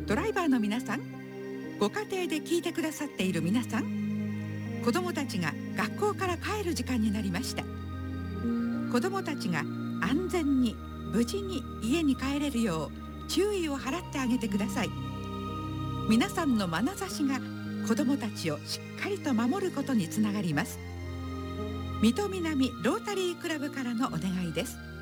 ドライバーの皆さん、ご家庭で聞いてくださっている皆さん、子どもたちが学校から帰る時間になりました。子どもたちが安全に無事に家に帰れるよう注意を払ってあげてください。皆さんの眼差しが子どもたちをしっかりと守ることにつながります。水戸南ロータリークラブからのお願いです。